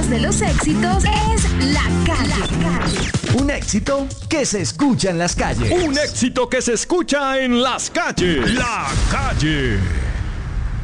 más de los éxitos es La Calle. Un éxito que se escucha en las calles. Un éxito que se escucha en las calles. La Calle.